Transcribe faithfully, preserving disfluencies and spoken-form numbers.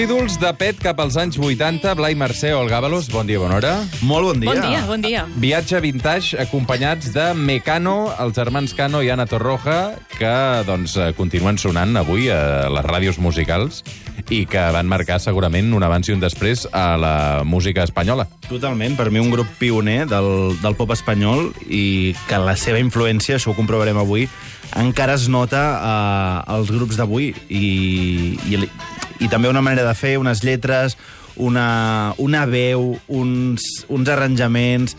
Ídols de pet cap als anys vuitanta, Blai Mercè, Olga Ábalos, bon dia, bona hora. Molt bon dia. Bon dia, bon dia. Viatge vintage acompanyats de Mecano, els germans Cano i Ana Torroja, que doncs, continuen sonant avui a les ràdios musicals i que van marcar segurament un abans i un després a la música espanyola. Totalment, per mi un grup pioner del, del pop espanyol i que la seva influència, això ho comprovarem avui, encara es nota eh, als grups d'avui i, i, i també una manera de fer, unes lletres, una, una veu, uns, uns arranjaments,